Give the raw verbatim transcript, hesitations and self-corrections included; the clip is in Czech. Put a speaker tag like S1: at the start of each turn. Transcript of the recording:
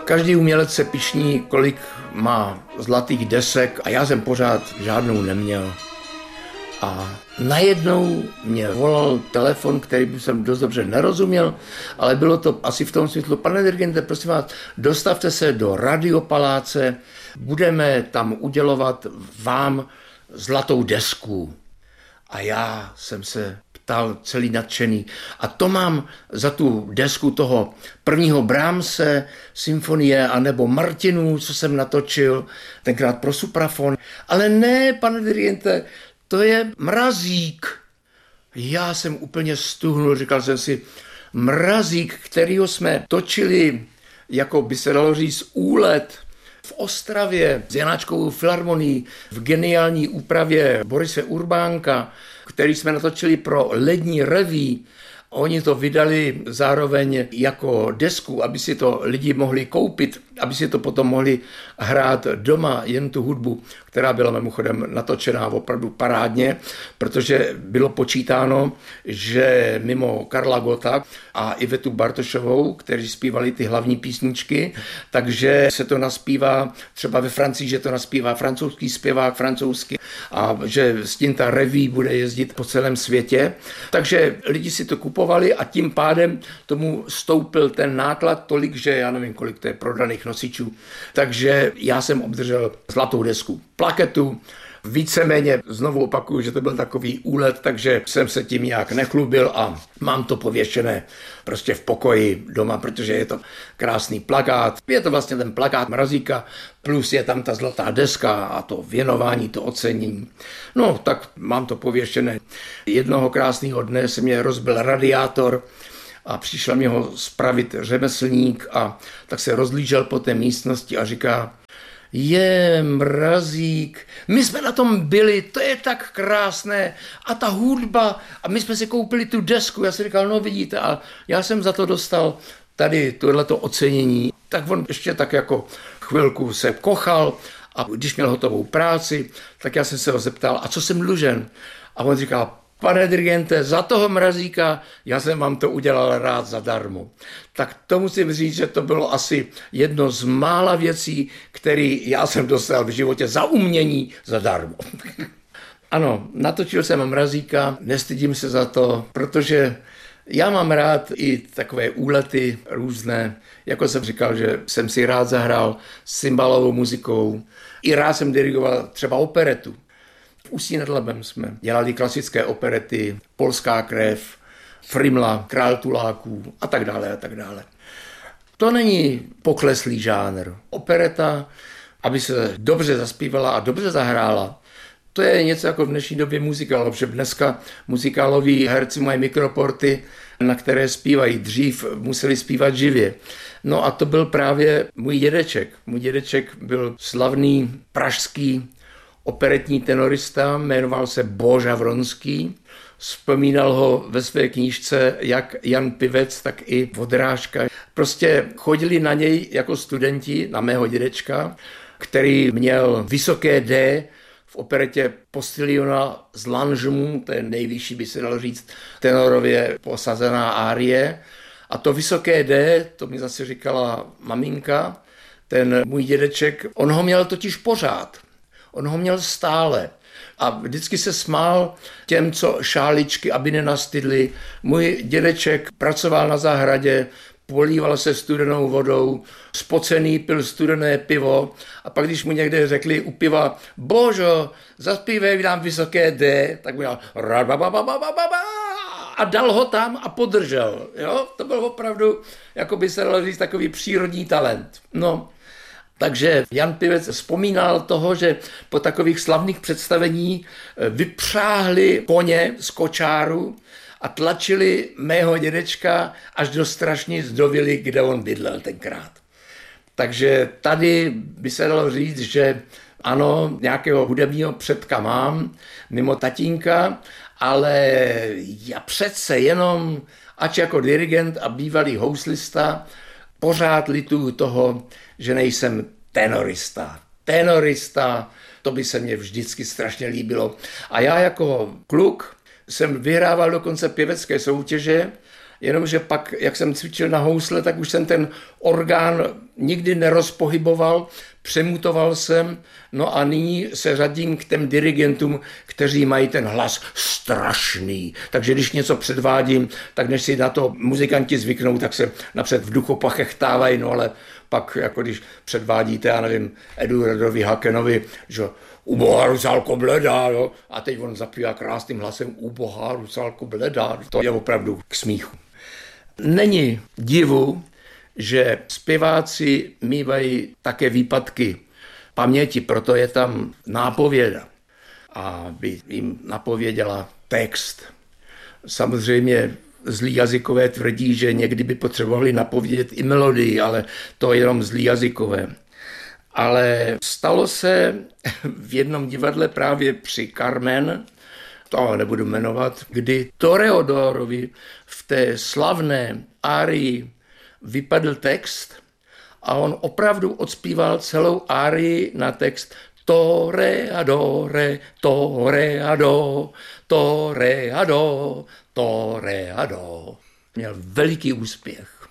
S1: Každý umělec se pyšní, kolik má zlatých desek a já jsem pořád žádnou neměl. A najednou mě volal telefon, který jsem dost dobře nerozuměl, ale bylo to asi v tom smyslu: pane dirigente, prosím vás, dostavte se do Radiopaláce, budeme tam udělovat vám zlatou desku. A já jsem se ptal celý nadšený. A to mám za tu desku toho prvního Brahmse, symfonie, anebo Martinů, co jsem natočil, tenkrát pro suprafon. Ale ne, pane dirigente, to je Mrazík. Já jsem úplně stuhnul, říkal jsem si, Mrazík, kterýho jsme točili, jako by se dalo říct, úlet v Ostravě s Janáčkovou filharmonií v geniální úpravě Borise Urbánka, který jsme natočili pro Lední reví. Oni to vydali zároveň jako desku, aby si to lidi mohli koupit, aby si to potom mohli hrát doma, jen tu hudbu, která byla mimochodem natočená opravdu parádně, protože bylo počítáno, že mimo Karla Gotta a Ivetu Bartošovou, kteří zpívali ty hlavní písničky, takže se to naspívá třeba ve Francii, že to naspívá francouzský zpěvák francouzsky a že s tím ta reví bude jezdit po celém světě. Takže lidi si to kupovali a tím pádem tomu stoupil ten náklad tolik, že já nevím, kolik to je prodaných nosičů. Takže já jsem obdržel zlatou desku, plaketu, víceméně, znovu opakuju, že to byl takový úlet, takže jsem se tím nějak nechlubil a mám to pověšené prostě v pokoji doma, protože je to krásný plakát. Je to vlastně ten plakát Mrazíka, plus je tam ta zlatá deska a to věnování, to ocenění. No, tak mám to pověšené. Jednoho krásného dne se mě rozbil radiátor a přišel mě ho spravit řemeslník a tak se rozlížel po té místnosti a říká: je, Mrazík, my jsme na tom byli, to je tak krásné a ta hudba a my jsme si koupili tu desku. Já jsem říkal, no vidíte, a já jsem za to dostal tady tohleto ocenění. Tak on ještě tak jako chvilku se kochal a když měl hotovou práci, tak já jsem se ho zeptal, a co jsem dlužen? A on říkal: pane dirigente, za toho Mrazíka, já jsem vám to udělal rád zadarmo. Tak to musím říct, že to bylo asi jedno z mála věcí, které já jsem dostal v životě za umění zadarmo. Ano, natočil jsem Mrazíka, nestydím se za to, protože já mám rád i takové úlety různé. Jako jsem říkal, že jsem si rád zahrál s cymbalovou muzikou. I rád jsem dirigoval třeba operetu. V Ústí nad Labem jsme dělali klasické operety, Polská krev, Frimla, Král tuláků a tak dále a tak dále. To není pokleslý žánr. Opereta, aby se dobře zaspívala a dobře zahrála, to je něco jako v dnešní době muzikál, protože dneska muzikáloví herci mají mikroporty, na které zpívají. Dřív museli zpívat živě. No a to byl právě můj dědeček. Můj dědeček byl slavný pražský operetní tenorista, jmenoval se Boža Vronský. Vzpomínal ho ve své knížce jak Jan Pivec, tak i Vodrážka. Prostě chodili na něj jako studenti, na mého dědečka, který měl vysoké D v operetě Postiliona z Lanžmu, to je nejvyšší, by se dalo říct, tenorově posazená árie. A to vysoké D, to mi zase říkala maminka, ten můj dědeček, on ho měl totiž pořád. On ho měl stále a vždycky se smál těm, co šáličky, aby nenastydli. Můj dědeček pracoval na zahradě, políval se studenou vodou, spocený pil studené pivo a pak, když mu někde řekli u piva: Božo, zaspívej nám vysoké D, tak udělal a dal ho tam a podržel. Jo? To byl opravdu, jako by se dalo říct, takový přírodní talent. No. Takže Jan Pivec vzpomínal toho, že po takových slavných představení vypřáhli koně z kočáru a tlačili mého dědečka až do Strašnic do vily, kde on bydlel tenkrát. Takže tady by se dalo říct, že ano, nějakého hudebního předka mám, mimo tatínka, ale já přece jenom, ač jako dirigent a bývalý houslista, pořád lituju toho, že nejsem tenorista. Tenorista, to by se mně vždycky strašně líbilo. A já jako kluk jsem vyhrával dokonce pěvecké soutěže, jenomže pak, jak jsem cvičil na housle, tak už jsem ten orgán nikdy nerozpohyboval, přemutoval jsem, no a nyní se řadím k těm dirigentům, kteří mají ten hlas strašný. Takže když něco předvádím, tak než si na to muzikanti zvyknou, tak se napřed v duchu pachechtávají, no ale pak, jako když předvádíte, já nevím, Eduardovi Hakenovi, že ubohá Rusálko bledá, jo? A teď on zapívá krásným hlasem ubohá Rusálko bledá. To je opravdu k smíchu. Není divu, že zpěváci mívají také výpadky paměti, proto je tam nápověda, aby jim napověděla text. Samozřejmě zlí jazykové tvrdí, že někdy by potřebovali napovědět i melodii, ale to je jenom zlí jazykové. Ale stalo se v jednom divadle právě při Carmen, to nebudu jmenovat, kdy Toreadorovi v té slavné árii vypadl text a on opravdu odspíval celou árii na text Toreadore, Toreado, Toreado, Toreado. Měl veliký úspěch.